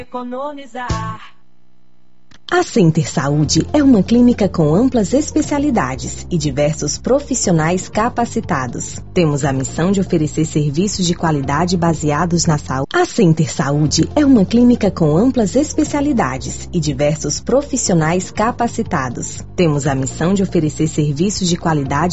Economizar. A Center Saúde é uma clínica com amplas especialidades e diversos profissionais capacitados. Temos a missão de oferecer serviços de qualidade baseados na saúde. A Center Saúde é uma clínica com amplas especialidades e diversos profissionais capacitados. Temos a missão de oferecer serviços de qualidade